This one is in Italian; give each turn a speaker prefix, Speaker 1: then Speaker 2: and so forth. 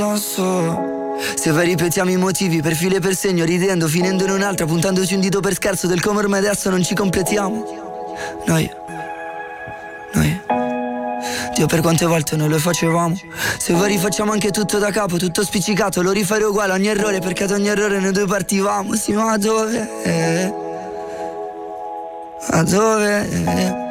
Speaker 1: lo so. Se poi ripetiamo i motivi per filo e per segno, ridendo, finendo in un'altra, puntandoci un dito per scherzo del come ormai adesso non ci completiamo. Noi Dio, per quante volte noi lo facevamo. Se poi rifacciamo anche tutto da capo, tutto spiccicato, lo rifare uguale ogni errore, perché ad ogni errore noi due partivamo. Sì, ma dove? A dove?